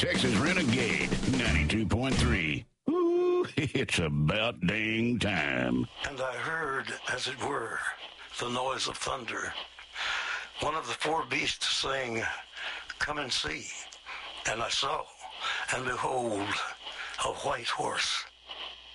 Texas Renegade 92.3. Ooh, it's about dang time. And I heard, as it were, the noise of thunder. One of the four beasts saying, "Come and see." And I saw, and behold, a white horse.